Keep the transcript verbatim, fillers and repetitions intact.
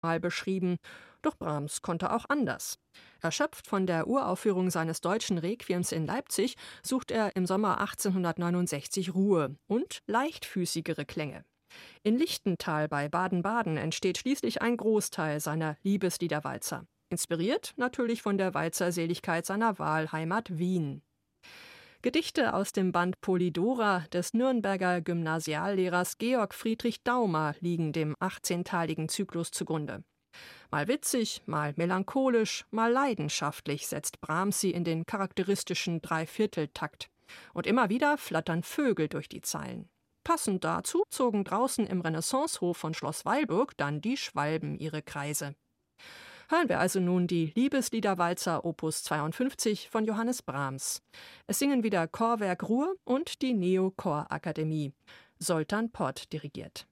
mal beschrieben. Doch Brahms konnte auch anders. Erschöpft von der Uraufführung seines deutschen Requiems in Leipzig sucht er im Sommer achtzehnhundertneunundsechzig Ruhe und leichtfüßigere Klänge. In Lichtental bei Baden-Baden entsteht schließlich ein Großteil seiner Liebesliederwalzer. Inspiriert natürlich von der Walzerseligkeit seiner Wahlheimat Wien. Gedichte aus dem Band Polydora des Nürnberger Gymnasiallehrers Georg Friedrich Daumer liegen dem achtzehnteiligen Zyklus zugrunde. Mal witzig, mal melancholisch, mal leidenschaftlich setzt Brahms sie in den charakteristischen Dreivierteltakt. Und immer wieder flattern Vögel durch die Zeilen. Passend dazu zogen draußen im Renaissancehof von Schloss Weilburg dann die Schwalben ihre Kreise. Hören wir also nun die Liebesliederwalzer Opus zweiundfünfzig von Johannes Brahms. Es singen wieder Chorwerk Ruhr und die Neo Chorakademie. Zoltán Pott dirigiert.